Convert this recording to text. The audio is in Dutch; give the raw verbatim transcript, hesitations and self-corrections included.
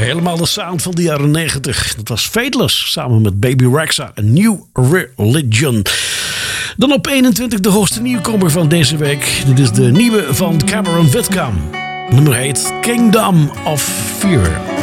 Helemaal de sound van de jaren negentig. Dat was Fateless samen met Baby Rexha. A New Religion. Dan op eenentwintig de hoogste nieuwkomer van deze week. Dit is de nieuwe van Cameron Whitcomb. Het nummer heet Kingdom of Fear.